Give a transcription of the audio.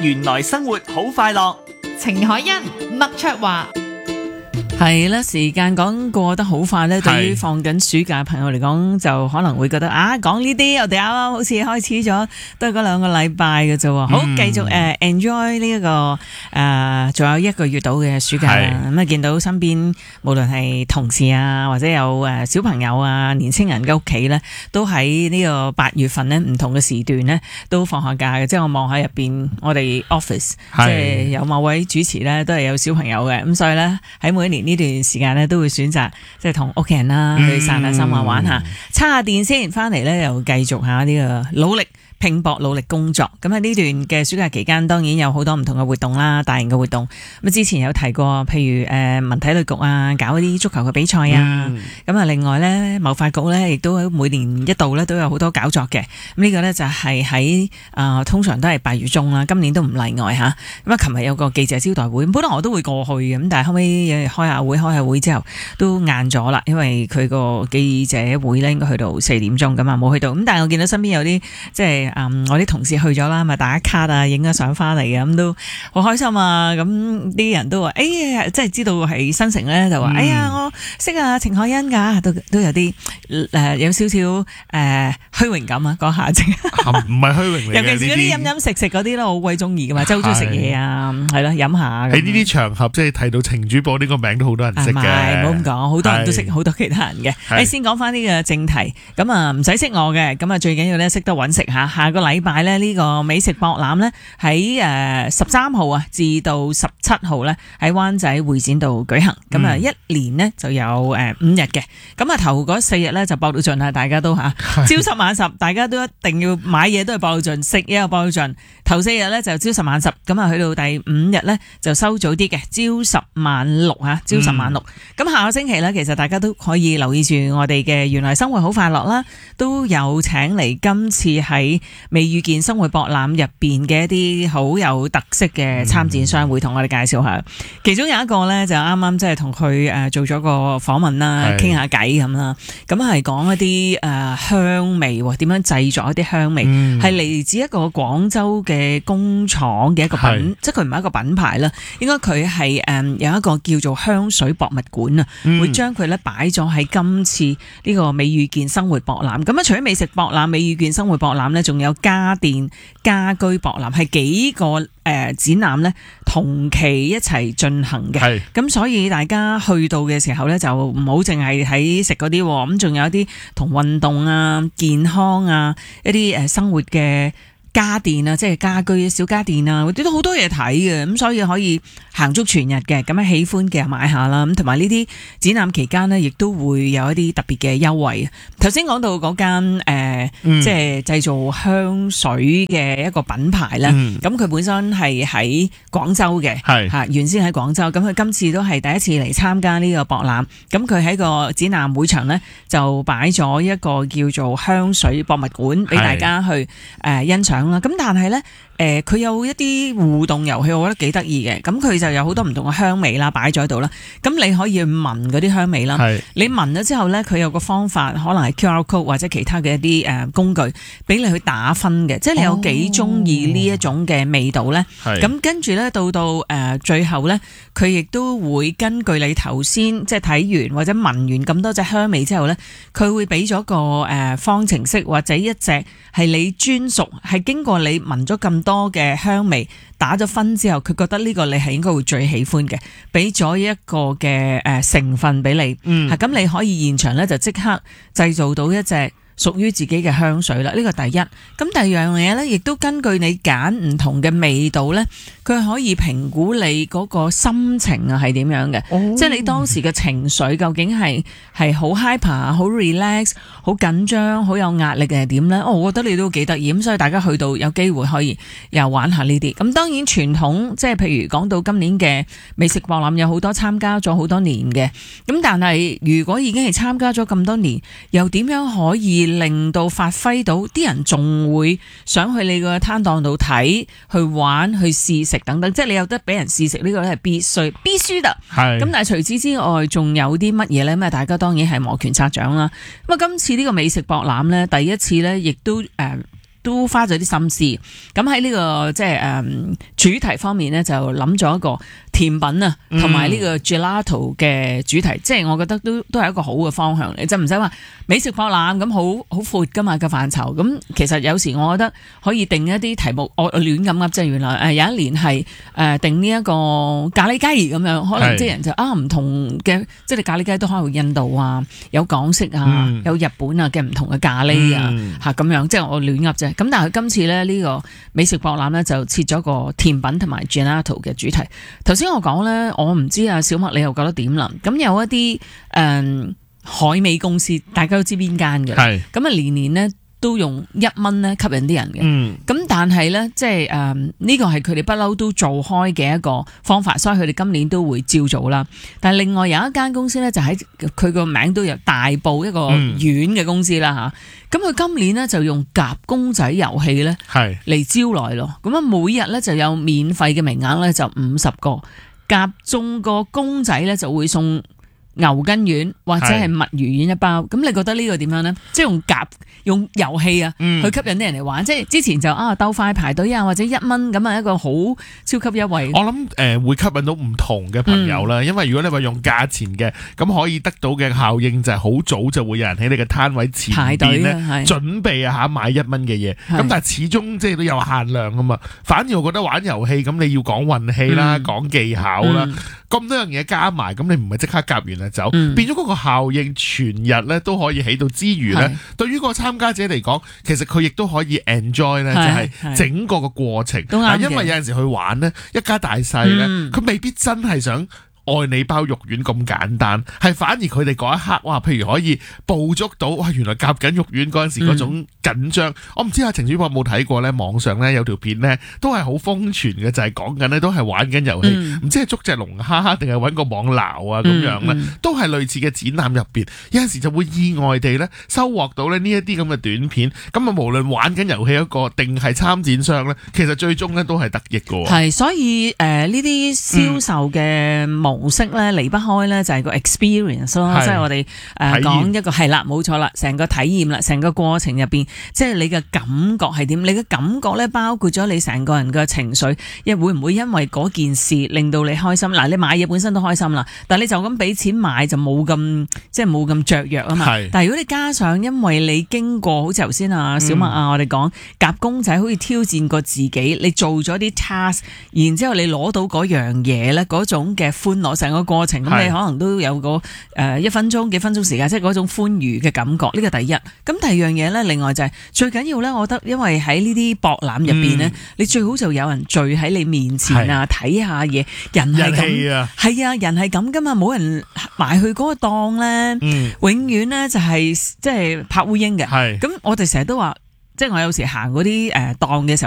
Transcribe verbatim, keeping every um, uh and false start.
原來生活好快樂。 程海欣、麥卓華。 係啦，時間講過得好快咧，對於放緊暑假嘅朋友嚟講，就可能會覺得啊，講呢啲我哋啱啱好似開始咗，都係嗰兩個禮拜嘅啫。好，繼續誒、uh, enjoy 呢、這、一個誒，仲、uh, 有一個月到嘅暑假啦。咁啊，見到身邊無論係同事啊，或者有誒小朋友啊、年青人嘅屋企咧，都喺呢個八月份咧唔同嘅時段咧都放下假嘅。即係我望喺入邊，我哋 office 即係有某位主持咧，都係有小朋友嘅。咁所以咧喺每一年呢段時間咧，都會選擇即係同屋企人啦去散下心啊，玩下，叉下電先，翻嚟咧又繼續下呢個努力拼搏努力工作。咁喺呢段嘅暑假期間，當然有好多唔同嘅活動啦，大型嘅活動。咁之前有提過，譬如誒文體旅局啊，搞一啲足球嘅比賽啊。咁啊、嗯，另外咧，貿發局咧亦都每年一度咧都有好多搞作嘅。咁呢個咧就係喺啊，通常都係八月中啦，今年都唔例外吓。咁啊，琴日有個記者招待會，本來我都會過去嘅，咁但係後尾開下會，開下會之後都晏咗啦，因為佢個記者會咧應該去到四點鐘咁啊，冇去到。咁但係我見到身邊有啲即係。嗯，我啲同事去咗啦，咪打卡啊，影咗相翻嚟嘅，咁都好開心啊！咁啲人都話，哎呀，即係知道係新城咧，就話，嗯、哎呀，我識啊程海欣噶，都都有啲誒、呃，有少少誒虛榮感啊，講下啫， 唔係虛榮嚟嘅， 尤其是嗰啲飲飲食食嗰啲咧，我好鬼中意噶嘛，即係好中意食嘢啊，係咯，飲下。喺呢啲場合，即係提到程主播呢個名，都好多人識嘅。唔係，唔好咁講，好多人都識好多其他人嘅。誒，先講翻呢個正題，咁啊唔使識我嘅，咁啊最緊要咧識得揾食下。下個禮拜咧呢個美食博覽咧喺誒十三號啊至到十七號咧喺灣仔會展度舉行，咁啊、嗯、一年呢就有誒五日嘅，咁啊頭嗰四日咧就爆到盡啦，大家都吓朝十晚十，大家都一定要買嘢都係爆到盡，食嘢又爆到盡。頭四日咧就朝十晚十，咁啊去到第五日咧就收早啲嘅，朝十晚六吓，朝十晚六。咁、嗯、下個星期咧，其實大家都可以留意住我哋嘅原來生活好快樂啦，都有請嚟今次喺美遇見生活博覽入邊嘅一啲好有特色嘅參展商會同我哋介紹下，其中有一個咧就啱啱即係同佢誒做咗個訪問啦，傾下偈咁啦，咁係講一啲誒、呃、香味，點樣製作一啲香味，係嚟、嗯、自一個廣州嘅工廠嘅一個品，是即係佢唔係一個品牌啦，應該佢係誒有一個叫做香水博物館啊，嗯、會將佢咧擺咗喺今次呢個美遇見生活博覽。咁啊，除咗美食博覽、美遇見生活博覽咧，仲有家電家居博覽，係幾個誒、呃、展覽咧同期一齊進行嘅。咁是所以大家去到嘅時候咧，就唔好淨係喺食嗰啲，咁仲有一啲同運動啊、健康啊一啲誒生活嘅家電啊，即係家居小家電啊，嗰啲都好多嘢睇嘅，咁所以可以行足全日嘅，咁樣喜歡嘅買下啦。咁同埋呢啲展覽期間呢，亦都會有一啲特別嘅優惠。頭先講到嗰間誒，即係製造香水嘅一個品牌咧，咁佢、嗯、本身係喺廣州嘅，係吓是原先喺廣州，咁佢今次都係第一次嚟參加呢個博覽。咁佢喺個展覽會場呢，就擺咗一個叫做香水博物館俾大家去誒、呃、欣賞。咁但係咧，誒、呃，佢有一啲互動遊戲，我覺得幾得意嘅。咁佢就有好多唔同嘅香味啦，擺咗喺度啦。咁你可以去聞嗰啲香味啦。係是你聞咗之後咧，佢有個方法，可能係 Q R code 或者其他嘅一啲誒工具，俾你去打分嘅。即係你有幾中意呢一種嘅味道咧？係咁、哦、跟住咧，到到誒、呃、最後咧，佢亦都會根據你頭先即係睇完或者聞完咁多隻香味之後咧，佢會俾咗個誒、呃、方程式或者一隻係你專屬係。經過你聞咗咁多嘅香味，打咗分之後，佢覺得呢個你係應該會最喜歡嘅，俾咗一個嘅誒成分俾你，嗯，咁你可以現場咧就即刻製造到一隻屬於自己嘅香水啦，呢個第一。咁第二樣嘢咧，亦都根據你揀唔同嘅味道咧，佢可以評估你嗰個心情啊係點樣嘅，哦、即係你當時嘅情緒究竟係係好 hyper、好 relax、好緊張、好有壓力定係點咧？哦，我覺得你都幾得意，咁所以大家去到有機會可以又玩下呢啲。咁當然傳統即係譬如講到今年嘅美食博覽有好多參加咗好多年嘅，咁但係如果已經係參加咗咁多年，又點樣可以令到發揮到啲人仲會想去你個攤檔度睇、去玩、去試食等等，即係你有得俾人試食呢個咧係必須必須的。係咁，但係除此之外，仲有啲乜嘢咧？咁啊，大家當然係摩拳擦掌啦。咁啊，今次呢個美食博覽咧，第一次咧，亦都誒都花咗啲心思。咁喺呢個即係誒主題方面咧，就諗咗一個甜品啊，同埋呢個 gelato 嘅主題，即係我覺得都都係一個好嘅方向嚟，就唔使話美食博覽咁好好闊噶嘛個範疇。咁其實有時我覺得可以定一啲題目，我亂咁噏，即係原來誒有一年係誒定呢一個咖喱雞咁樣，可能啲人就啊唔同嘅，即係你咖喱雞都可能有印度啊，有港式啊，嗯、有日本啊嘅唔同嘅咖喱啊嚇咁、嗯、樣，即係我亂噏啫。咁但係今次咧呢、呢個美食博覽咧就設咗個甜品同埋 gelato 嘅主題。頭先我講咧，我唔知啊小麥你又覺得點啦？咁有一啲誒、嗯、海味公司，大家都知邊間嘅，咁啊年年咧都用一蚊咧吸引啲人嘅。咁、嗯、但係咧，即係誒呢個係佢哋不嬲都做開嘅一個方法，所以佢哋今年都會照做啦。但係另外有一間公司咧，就喺佢個名都有大埔一個縣嘅公司啦嚇。咁佢、嗯、今年咧就用夾公仔遊戲咧嚟招來咯。咁啊每日咧就有免費嘅名額咧就五十個，夾中個公仔咧就會送牛筋丸或者係墨魚丸一包，咁你覺得呢個點樣呢？即係用夾用遊戲啊，去吸引啲人嚟玩。嗯、即係之前就啊鬥快排隊啊，或者一蚊咁啊一個好超級優惠。我諗誒、 呃、會吸引到唔同嘅朋友啦，嗯、因為如果你話用價錢嘅，咁可以得到嘅效應就係好早就會有人喺你嘅攤位前邊咧準備啊嚇買一蚊嘅嘢。咁但係始終即係都有限量啊嘛。反而我覺得玩遊戲咁你要講運氣啦，嗯、講技巧啦，咁、嗯、多樣嘢加埋，咁你唔係即刻夾完走，嗯、變咗嗰個效應全日咧都可以起到之餘咧，對於個參加者嚟講，其實佢亦都可以 enjoy 咧，就係整個個過程。但因為有陣時去玩咧，一家大細咧，佢、嗯、未必真係想愛你包肉丸咁簡單，係反而佢哋嗰一刻，哇！譬如可以捕捉到，哇！原來夾緊肉丸嗰陣時嗰種緊張。嗯、我唔知阿程主播有冇睇過咧，網上咧有條片咧，都係好瘋傳嘅，就係講緊咧都係玩緊遊戲，唔、嗯、知係捉隻龍蝦定係揾個網撈啊咁樣咧，嗯嗯、都係類似嘅展覽入邊，有陣時就會意外地咧收穫到咧呢一啲咁嘅短片。咁啊，無論玩緊遊戲一個定係參展商咧，其實最終咧都係得益嘅。係， 所以誒呢啲銷售嘅模式咧離不開咧就係個 experience 咯，即係我哋誒講一個係啦，冇錯啦，成個體驗啦，成個過程入邊，即係你嘅感覺係點？你嘅感覺咧包括咗你成個人嘅情緒，亦會唔會因為嗰件事令到你開心？嗱，你買嘢本身都開心啦，但係你就咁俾錢買就冇咁即係冇咁雀躍啊嘛。但係如果你加上因為你經過好似頭先啊小麥啊，嗯、我哋講夾公仔，好似挑戰過自己，你做咗啲 task， 然之後你攞到嗰樣嘢咧，嗰種嘅歡樂成個過程，咁你可能都有個誒、呃、一分鐘幾分鐘時間，即係嗰種歡愉嘅感覺。呢個第一。咁第二樣嘢咧，另外就係、是、最緊要咧，我覺得因為喺呢啲博覽入邊咧，嗯、你最好就有人聚喺你面前啊，睇下嘢。人係咁，係啊，人係咁噶嘛，冇人埋去嗰個檔咧，嗯、永遠咧就係即係拍烏蠅嘅。咁我哋成日都話，即係我有時行嗰啲誒檔嘅時候。